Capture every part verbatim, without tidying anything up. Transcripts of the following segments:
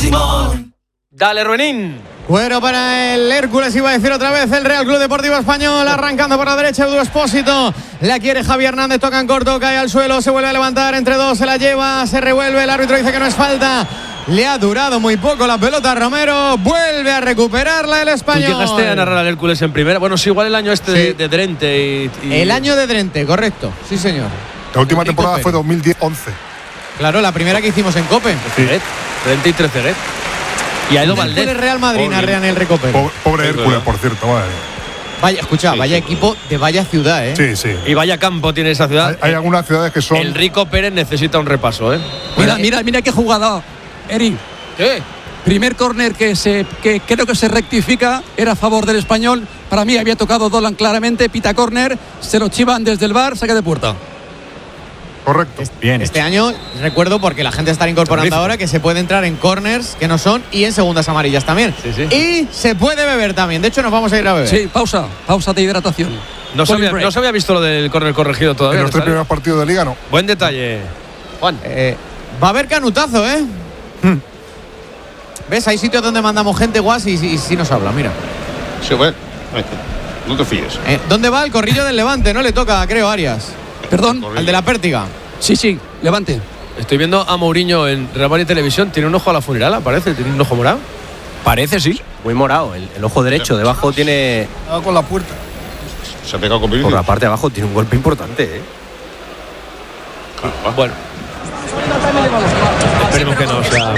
Simón. Dale, Ruenín. Cuero para el Hércules, iba a decir otra vez el Real Club Deportivo Español, arrancando por la derecha Edu Expósito, la quiere Javi Hernández, toca en corto, cae al suelo, se vuelve a levantar, entre dos se la lleva, se revuelve, el árbitro dice que no es falta, le ha durado muy poco la pelota a Romero, vuelve a recuperarla el Español. ¿Tú llegaste a narrar al Hércules en primera? Bueno, sí, igual el año este sí. de, de Drente y, y... El año de Drente, correcto, sí señor. La última temporada fue dos mil diez once. Claro, la primera que hicimos en Cope. Sí. Drente y Treceguet. Y ha ido Valdés. El Real Madrid narran el Recope. Pobre, pobre Hércules, por cierto. Madre. Vaya, escucha, sí, vaya sí. equipo de vaya ciudad, ¿eh? Sí, sí. Y vaya campo tiene esa ciudad. Hay, hay algunas ciudades que son. El Rico Pérez necesita un repaso, ¿eh? Mira, mira, mira qué jugada, Eri. ¿Qué? Primer córner que se que creo que se rectifica, era a favor del Español. Para mí había tocado Dolan claramente, pita córner, se lo chivan desde el bar, saque de puerta. Correcto. Este, Bien este hecho. año, recuerdo, porque la gente está incorporando Terrific. ahora, que se puede entrar en corners que no son y en segundas amarillas también. Sí, sí. Y se puede beber también. De hecho, nos vamos a ir a beber. Sí, pausa, pausa de hidratación. No se había, no se había visto lo del córner corregido todavía. En los tres primeros partidos de Liga no. Buen detalle, Juan. Eh, va a haber canutazo, ¿eh? Hmm. ¿Ves? Hay sitios donde mandamos gente guas y, y, y sí nos habla, mira. Sí, bueno, no te fíes. Eh, ¿Dónde va el corrillo del Levante? No le toca, creo, Arias. Perdón. Al de la Pértiga. Sí, sí, Levante. Estoy viendo a Mourinho en Real Madrid Televisión. Tiene un ojo a la funeral, parece. Tiene un ojo morado. Parece, sí. Muy morado. El, el ojo derecho. Debajo tiene. Con la puerta. Se ha pegado con Vinicius. Por la parte de abajo tiene un golpe importante, ¿eh? Ah, bueno. Esperemos que no sea.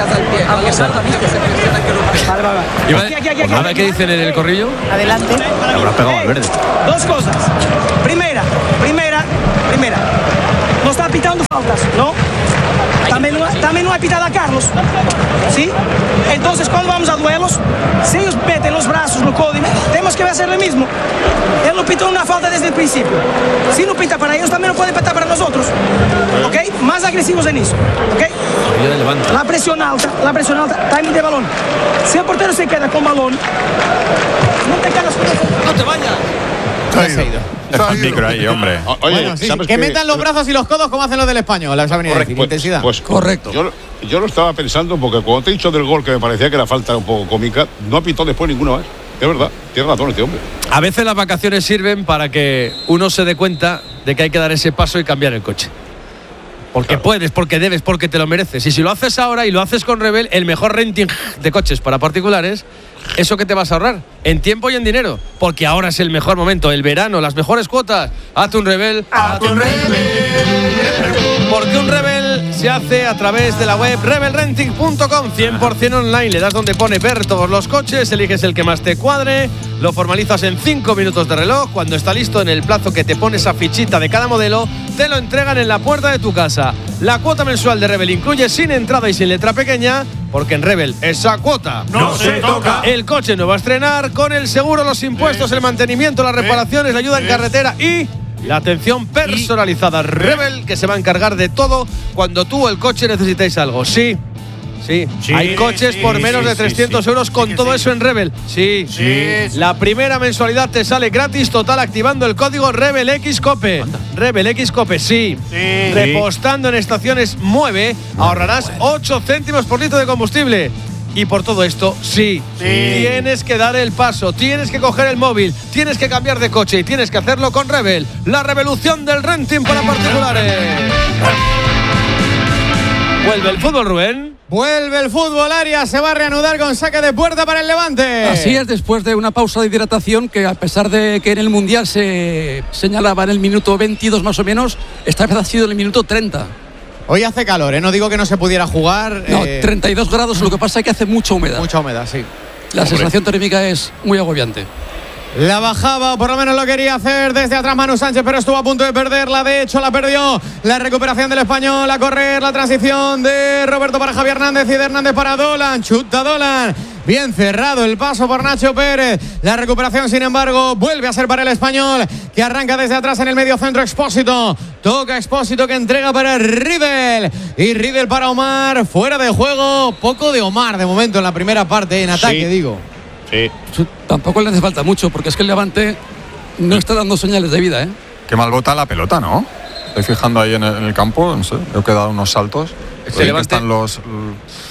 A ver qué dicen en el corrillo. Adelante. Le habrá pegado al verde. Dos cosas. Primera, primera, primera. No está pitando faltas, ¿no? También no, también no ha pitado a Carlos. ¿Sí? Entonces, cuando vamos a duelos, si ellos meten los brazos no código, tenemos que hacer lo mismo. Él no pitó una falta desde el principio. Si no pita para ellos, también no puede pitar para nosotros. ¿Ok? Más agresivos en eso. ¿Ok? La presión alta, la presión alta, timing de balón. Si el portero se queda con balón, no te quedas con eso. No te vayas. Se ha ido. Está el micro ahí, hombre. Oye, bueno, sí, ¿sabes que, que metan los brazos y los codos como hacen los del Español. La Correcto, decir, pues, intensidad. Pues, correcto. Yo, yo lo estaba pensando porque cuando te he dicho del gol que me parecía que la falta era un poco cómica, no ha pitado después ninguno más. Es verdad, tiene razón este hombre. A veces las vacaciones sirven para que uno se dé cuenta de que hay que dar ese paso y cambiar el coche. Porque claro. puedes, porque debes, porque te lo mereces. Y si lo haces ahora y lo haces con Rebel, el mejor renting de coches para particulares, ¿eso qué te vas a ahorrar? En tiempo y en dinero. Porque ahora es el mejor momento, el verano, las mejores cuotas. Hazte un Rebel. Hazte un Rebel. Porque un Rebel se hace a través de la web rebel renting punto com, cien por ciento online. Le das donde pone ver todos los coches, eliges el que más te cuadre, lo formalizas en cinco minutos de reloj. Cuando está listo en el plazo que te pone esa fichita de cada modelo, te lo entregan en la puerta de tu casa. La cuota mensual de Rebel incluye sin entrada y sin letra pequeña, porque en Rebel esa cuota no se toca. El coche no va a estrenar, con el seguro, los impuestos, el mantenimiento, las reparaciones, la ayuda en carretera y la atención personalizada. Rebel, que se va a encargar de todo cuando tú o el coche necesitéis algo. Sí, sí, sí hay coches sí, por menos sí, de trescientos sí, euros sí, con sí, todo sí. eso en Rebel. Sí. sí, la primera mensualidad te sale gratis total activando el código RebelXCope. RebelXCope, sí. sí. Repostando en estaciones Mueve, ahorrarás ocho céntimos por litro de combustible. Y por todo esto, sí, sí, tienes que dar el paso, tienes que coger el móvil, tienes que cambiar de coche y tienes que hacerlo con Rebel, la revolución del renting para particulares. ¿Vuelve el fútbol, Rubén? Vuelve el fútbol, Arias, se va a reanudar con saque de puerta para el Levante. Así es, después de una pausa de hidratación que, a pesar de que en el Mundial se señalaba en el minuto veintidós más o menos, esta vez ha sido en el minuto treinta. Hoy hace calor, ¿eh? No digo que no se pudiera jugar. No, eh... treinta y dos grados, lo que pasa es que hace mucha humedad. Mucha humedad, sí. La Hombre. sensación térmica es muy agobiante. La bajaba, o por lo menos lo quería hacer desde atrás Manu Sánchez, pero estuvo a punto de perderla. De hecho, la perdió. La recuperación del Español, a correr, la transición de Roberto para Javi Hernández y de Hernández para Dolan. Chuta Dolan. Bien cerrado el paso por Nacho Pérez. La recuperación, sin embargo, vuelve a ser para el Español, que arranca desde atrás en el medio centro. Expósito. Toca Expósito, que entrega para Riedel. Y Riedel para Omar. Fuera de juego. Poco de Omar de momento en la primera parte, en ataque, sí. digo. Sí. Tampoco le hace falta mucho, porque es que el Levante no está dando señales de vida, ¿eh? Qué mal bota la pelota, ¿no? Estoy fijando ahí en el, en el campo, no sé, creo que he dado unos saltos. Se Levante, están los,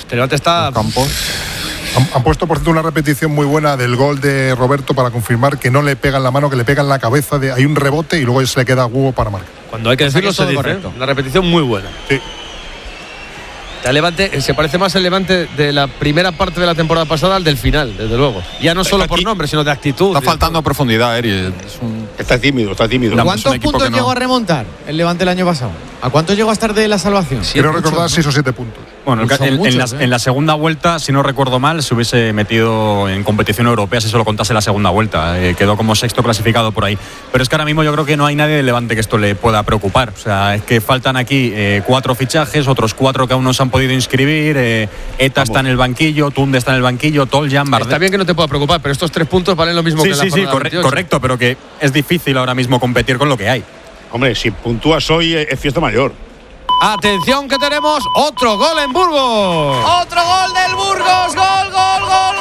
El Levante está… Campos. Han, han puesto, por cierto, una repetición muy buena del gol de Roberto para confirmar que no le pega en la mano, que le pega en la cabeza. De, hay un rebote y luego se le queda a Hugo para marcar. Cuando hay que O sea, decirlo, que es se todo dice. correcto. ¿eh? Una repetición muy buena. Sí. El Levante se parece más al Levante de la primera parte de la temporada pasada al del final, desde luego. Ya no solo por nombre, sino de actitud. Está faltando profundidad, Eri. Es un- Está tímido, está tímido. Damos ¿Cuántos un equipo puntos que no- llegó a remontar el Levante el año pasado? ¿A cuánto llegó a estar de la salvación? Quiero recordar seis o siete puntos. Bueno, Son en, en muchos, la, ¿eh? en la segunda vuelta, si no recuerdo mal, se hubiese metido en competición europea si solo contase la segunda vuelta. Eh, quedó como sexto clasificado por ahí. Pero es que ahora mismo yo creo que no hay nadie de Levante que esto le pueda preocupar. O sea, es que faltan aquí eh, cuatro fichajes, otros cuatro que aún no se han podido inscribir. Eh, Eta Vamos. está en el banquillo, Tunde está en el banquillo, Toljan, Bardet. Está bien que no te pueda preocupar, pero estos tres puntos valen lo mismo Sí, que la sí, sí, jornada corre- veintiocho. correcto, pero que es difícil ahora mismo competir con lo que hay. Hombre, si puntúas hoy es es fiesta mayor. Atención que tenemos otro gol en Burgos. Otro gol del Burgos. Gol, gol, gol,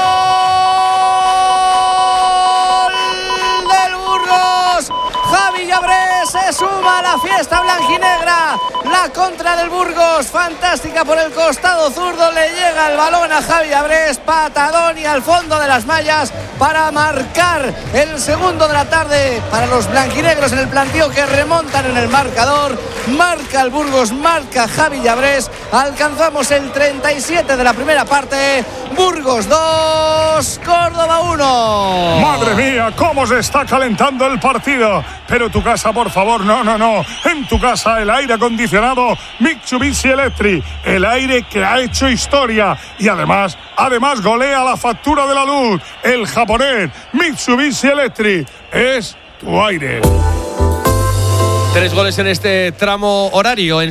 gol del Burgos. Javi Llabrés se suma a la fiesta blanquinegra. La contra del Burgos, fantástica por el costado zurdo. Le llega el balón a Javi Llabrés. Patadón y al fondo de las mallas para marcar el segundo de la tarde para los blanquinegros en el planteo que remontan en el marcador. Marca el Burgos, marca Javi Llabrés. Alcanzamos el treinta y siete de la primera parte. Burgos dos, Córdoba uno. Madre mía, cómo se está calentando el partido. Pero tu casa, por favor, no, no, no. En tu casa el aire acondicionado Mitsubishi Electric. El aire que ha hecho historia. Y además, además golea la factura de la luz. El japonés Mitsubishi Electric es tu aire. Tres goles en este tramo horario. En